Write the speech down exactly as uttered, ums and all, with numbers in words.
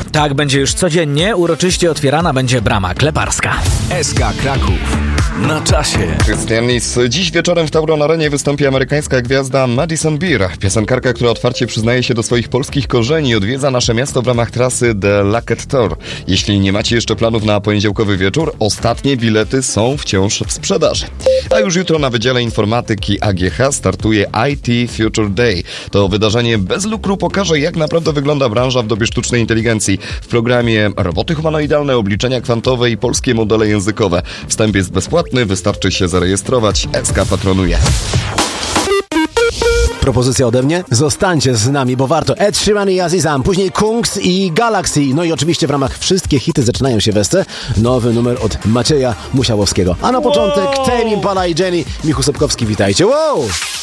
Tak będzie już codziennie. Uroczyście otwierana będzie brama kleparska. S K Kraków. Na czasie. Krystian Lis. Dziś wieczorem w Tauron Arenie wystąpi amerykańska gwiazda Madison Beer. Piosenkarka, która otwarcie przyznaje się do swoich polskich korzeni, odwiedza nasze miasto w ramach trasy The Lucket Tour. Jeśli nie macie jeszcze planów na poniedziałkowy wieczór, ostatnie bilety są wciąż w sprzedaży. A już jutro na Wydziale Informatyki A G H startuje I T Future Day. To wydarzenie bez lukru pokaże, jak naprawdę wygląda branża w dobie sztucznej inteligencji. W programie roboty humanoidalne, obliczenia kwantowe i polskie modele językowe. Wstęp jest bezpłatny, wystarczy się zarejestrować. S K patronuje. Propozycja ode mnie? Zostańcie z nami, bo warto. Ed Sheeran i Azizam, później Kungs i Galaxy. No i oczywiście w ramach Wszystkie hity zaczynają się w Esce nowy numer od Macieja Musiałowskiego. A na początek wow. Tame Impala i Jenny. Michu Sobkowski, witajcie. Wow!